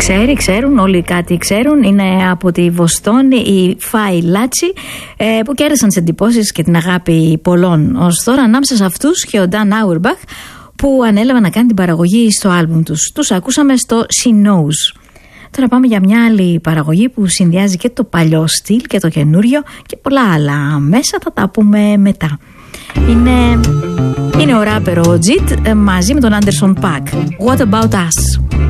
Ξέρουν, όλοι κάτι ξέρουν. Είναι από τη Βοστόνη οι Φάι Λάτσι, που κέρδισαν τις εντυπώσεις και την αγάπη πολλών ως τώρα. Ανάμεσα σε αυτούς και ο Dan Auerbach, που ανέλαβε να κάνει την παραγωγή στο άλμπουμ τους. Τους ακούσαμε στο She Knows. Τώρα πάμε για μια άλλη παραγωγή που συνδυάζει και το παλιό στυλ και το καινούριο και πολλά άλλα μέσα. Θα τα πούμε μετά. Είναι ο ράπερ ο Jit μαζί με τον Anderson .Paak. What About Us?